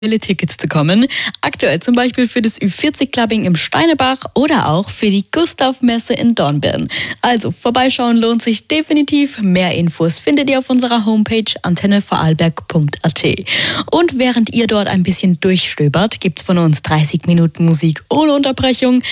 Tickets zu kommen. Aktuell zum Beispiel für das Ü40-Clubbing im Steinebach oder auch für die Gustav-Messe in Dornbirn. Also vorbeischauen lohnt sich definitiv. Mehr Infos findet ihr auf unserer Homepage antennevorarlberg.at. Und während ihr dort ein bisschen durchstöbert, gibt's von uns 30 Minuten Musik ohne Unterbrechung.